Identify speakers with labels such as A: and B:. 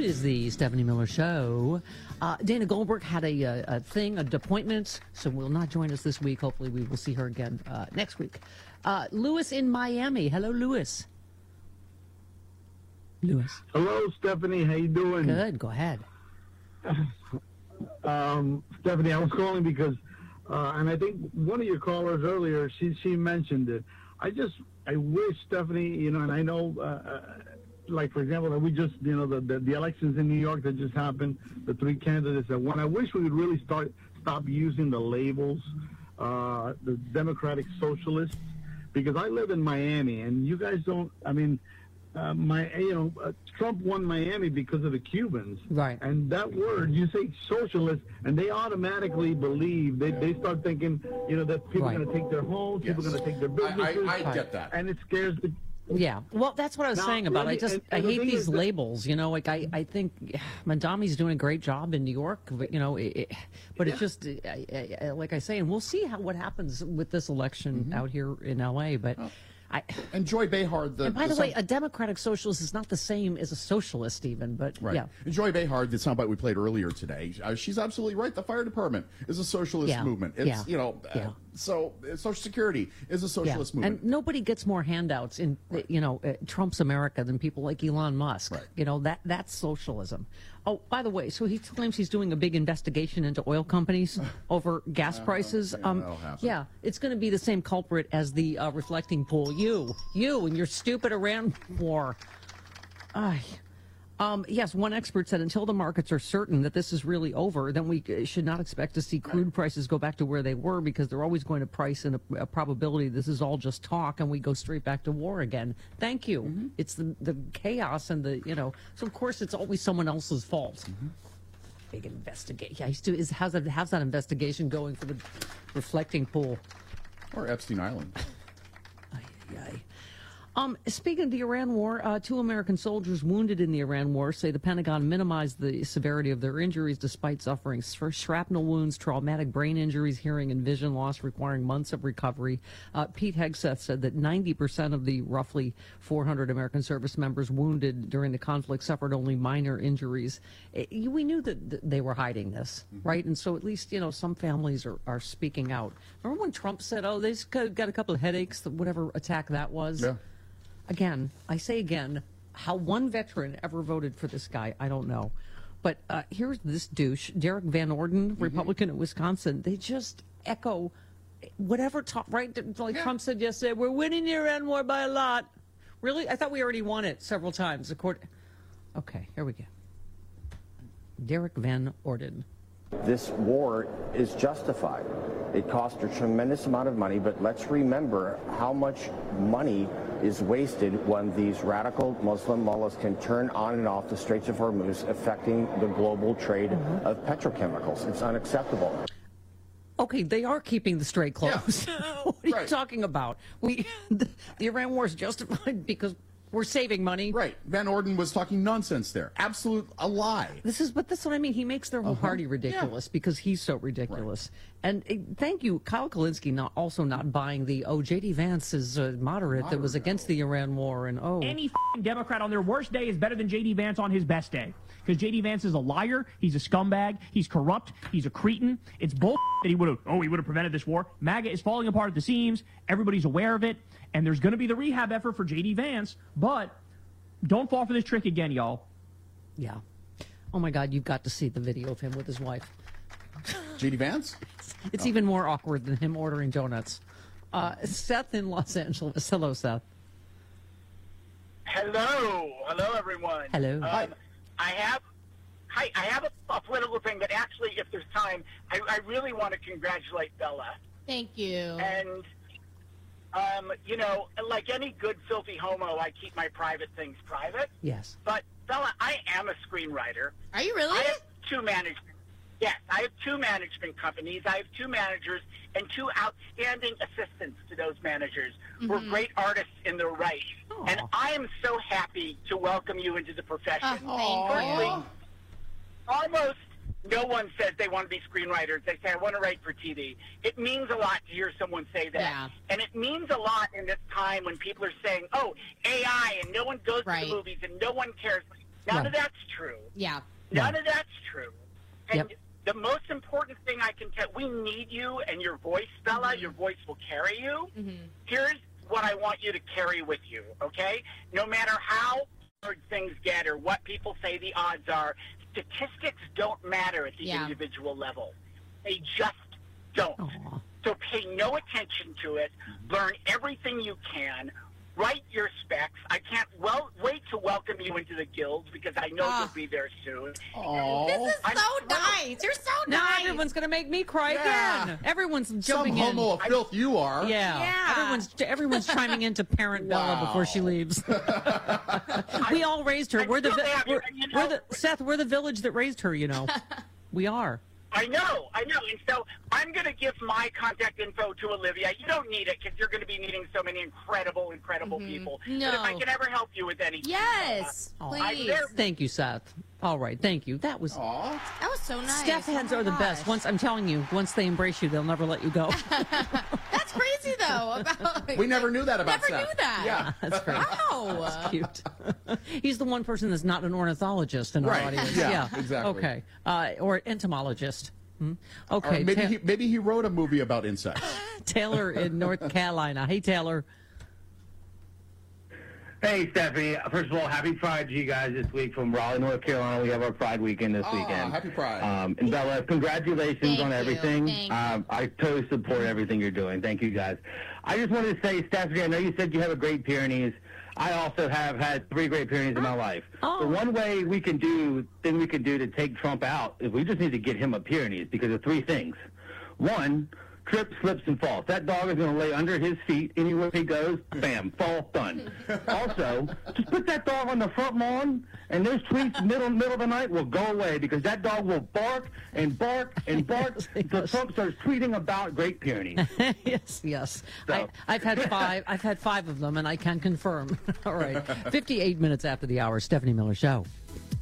A: is the Stephanie Miller Show. Dana Goldberg had a appointment, so will not join us this week. Hopefully we will see her again next week. Lewis in Miami. Hello, Lewis. Lewis.
B: Hello, Stephanie. How you doing?
A: Good. Go ahead.
B: Stephanie, I was calling because, and I think one of your callers earlier, she mentioned it. I wish, Stephanie, and I know, like, for example, that we just, the elections in New York that just happened, the three candidates that won. I wish we would really stop using the labels, the Democratic Socialists, because I live in Miami, and you guys don't, Trump won Miami because of the Cubans.
A: Right.
B: And that word, you say socialist, and they automatically believe, they start thinking, that people are going to take their homes, people are going to take their businesses.
C: I get that.
B: And it scares the...
A: Yeah, well, that's what I was saying about it. I hate these labels, like I think Mandami's doing a great job in New York, but, it's just, like I say, and we'll see what happens with this election out here in L.A., but...
C: And Joy Behar,
A: and by the way, a democratic socialist is not the same as a socialist even, but
C: right.
A: Yeah.
C: And Joy Behar, the soundbite we played earlier today, she's absolutely right. The fire department is a socialist movement. It's, so Social Security is a socialist movement.
A: And nobody gets more handouts in, Trump's America than people like Elon Musk.
C: Right.
A: That's socialism. Oh, by the way, so he claims he's doing a big investigation into oil companies over gas prices. Yeah, it's going to be the same culprit as the reflecting pool. You and your stupid Iran war. Yes, one expert said until the markets are certain that this is really over, then we should not expect to see crude prices go back to where they were, because they're always going to price in a probability this is all just talk and we go straight back to war again. Thank you. Mm-hmm. It's the chaos and so of course it's always someone else's fault. Mm-hmm. Big investigation. Yeah, how's that investigation going for the reflecting pool?
C: Or Epstein Island.
A: Speaking of the Iran war, 2 American soldiers wounded in the Iran war say the Pentagon minimized the severity of their injuries despite suffering shrapnel wounds, traumatic brain injuries, hearing and vision loss requiring months of recovery. Pete Hegseth said that 90% of the roughly 400 American service members wounded during the conflict suffered only minor injuries. We knew that they were hiding this, right? And so at least, some families are speaking out. Remember when Trump said, they just got a couple of headaches, whatever attack that was?
C: Yeah.
A: Again, I say again, how one veteran ever voted for this guy, I don't know. But here's this douche, Derek Van Orden, Republican of Wisconsin. They just echo whatever talk, right? Like Trump said yesterday, we're winning the Iran war by a lot. Really? I thought we already won it several times. Okay, here we go. Derek Van Orden.
D: This war is justified. It cost a tremendous amount of money, but let's remember how much money is wasted when these radical Muslim mullahs can turn on and off the Straits of Hormuz, affecting the global trade of petrochemicals. It's unacceptable.
A: Okay, they are keeping the strait closed. Yeah. What are you talking about? The Iran war is justified because we're saving money.
C: Right. Van Orden was talking nonsense there. A lie.
A: But that's what I mean. He makes their whole party ridiculous because he's so ridiculous. Right. And thank you, Kyle Kalinske, also not buying the, J.D. Vance is a moderate that was against the Iran war. And
E: any Democrat on their worst day is better than J.D. Vance on his best day. Because J.D. Vance is a liar. He's a scumbag. He's corrupt. He's a cretin. It's bull that he would have prevented this war. MAGA is falling apart at the seams. Everybody's aware of it. And there's going to be the rehab effort for J.D. Vance. But don't fall for this trick again, y'all.
A: Yeah. Oh, my God, you've got to see the video of him with his wife.
C: J.D. Vance?
A: It's even more awkward than him ordering donuts. Seth in Los Angeles. Hello, Seth.
F: Hello, everyone.
A: Hello.
F: I have a political thing, but actually, if there's time, I really want to congratulate Bella.
G: Thank you.
F: And, like any good filthy homo, I keep my private things private.
A: Yes.
F: But, Bella, I am a screenwriter.
G: Are you really?
F: I have 2 management. Yes, I have 2 management companies. I have 2 managers and 2 outstanding assistants to those managers who are great artists in their right.
A: Aww.
F: And I am so happy to welcome you into the profession.
G: Thank you.
F: Almost no one says they want to be screenwriters. They say, I want to write for TV. It means a lot to hear someone say that.
G: Yeah.
F: And it means a lot in this time when people are saying, AI, and no one goes to the movies, and no one cares. None of that's true.
G: Yeah.
F: None of that's true. And
A: Yep.
F: the most important thing I can tell, we need you and your voice, Bella. Your voice will carry you. Here's what I want you to carry with you, okay? No matter how hard things get or what people say the odds are, statistics don't matter at the individual level. They just don't.
A: Aww.
F: So pay no attention to it. Learn everything you can. Write your specs. I can't wait to welcome you into the guild because I know you'll be there soon.
C: Aww.
G: This is so nice. You're so
A: Now
G: nice.
A: everyone's going to make me cry again. Everyone's jumping
C: Some
A: in.
C: homo of filth you are.
A: Yeah. Everyone's chiming in to parent Bella before she leaves. We all raised her. We're Seth, we're the village that raised her, you know. We are.
F: I know. And so I'm going to give my contact info to Olivia. You don't need it because you're going to be meeting so many incredible people.
G: No.
F: But if I can ever help you with anything.
G: Yes, please.
A: Thank you, Seth. All right, thank you. That was
G: That was so nice.
A: Steph heads are the best. Once I'm telling you, once they embrace you, they'll never let you go.
G: That's crazy, though.
C: We never knew that about Seth.
G: Never knew that.
C: Yeah.
A: That's great.
G: Wow.
A: That's cute. He's the one person that's not an ornithologist in our audience.
C: Yeah, exactly.
A: Okay. Or entomologist. Okay.
C: Or maybe he wrote a movie about insects.
A: Taylor in North Carolina. Hey, Taylor.
H: Hey, Stephanie. First of all, happy Pride to you guys this week from Raleigh, North Carolina. We have our Pride weekend this weekend.
C: Happy Pride.
H: And Bella, congratulations on everything.
G: Thank you.
H: I totally support everything you're doing. Thank you, guys. I just wanted to say, Stephanie, I know you said you have a Great Pyrenees. I also have had 3 Great Pyrenees in my life. The one thing we can do to take Trump out is we just need to get him a Pyrenees because of 3 things. 1, trips, slips, and falls. That dog is going to lay under his feet anywhere he goes. Bam, fall, done. Also, just put that dog on the front lawn, and those tweets middle of the night will go away because that dog will bark and bark and bark until Trump starts tweeting about Great Pyrenees.
A: Yes.
H: So.
A: I've had 5. I've had 5 of them, and I can confirm. All right. 58 minutes after the hour, Stephanie Miller Show.